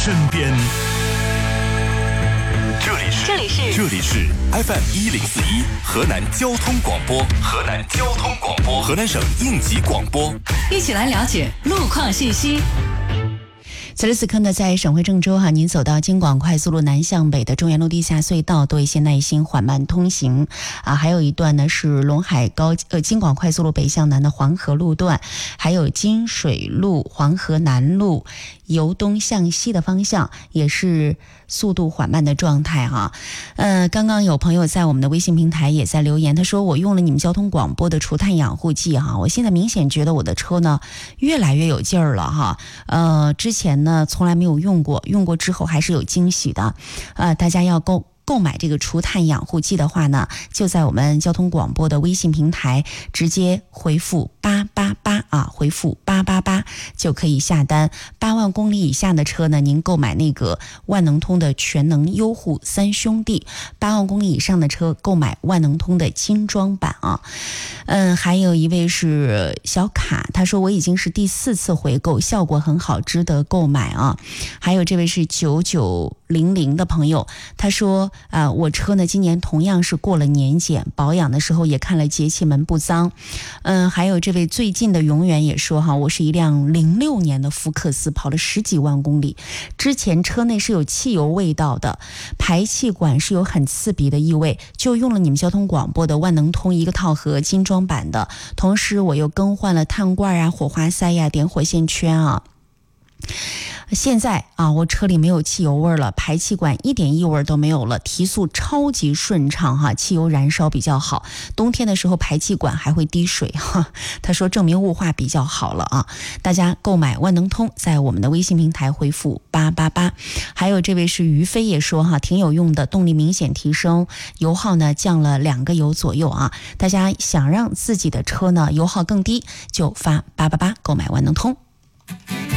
身边。这里是 FM1041河南交通广播，河南省应急广播， 一起来了解路况信息。 此时此刻呢，在省会郑州您走到京广快速路南向北的中原路地下隧道，多一些耐心缓慢通行还有一段呢是陇海京广快速路北向南的黄河路段，还有金水路黄河南路由东向西的方向也是速度缓慢的状态刚刚有朋友在我们的微信平台也在留言，他说我用了你们交通广播的除碳养护剂我现在明显觉得我的车呢越来越有劲儿了之前呢从来没有用过之后还是有惊喜的大家要购买这个除碳养护剂的话呢，就在我们交通广播的微信平台直接回复888回复888就可以下单。8万公里以下的车呢，您购买那个万能通的全能优护三兄弟；8万公里以上的车购买万能通的精装版还有一位是小卡，他说我已经是第4次回购，效果很好，值得购买还有这位是9900的朋友，他说我车呢今年同样是过了年检，保养的时候也看了节气门不脏。还有这位最近的永远也说我是一辆06年的福克斯，跑了10几万公里，之前车内是有汽油味道的，排气管是有很刺鼻的异味，就用了你们交通广播的万能通一个套盒精装版的，同时我又更换了碳罐火花塞点火线圈现在我车里没有汽油味了，排气管一点异味都没有了，提速超级顺畅汽油燃烧比较好，冬天的时候排气管还会滴水他说证明雾化比较好了大家购买万能通在我们的微信平台回复888。还有这位是于飞也说挺有用的，动力明显提升，油耗呢降了2个油左右大家想让自己的车呢油耗更低，就发888购买万能通。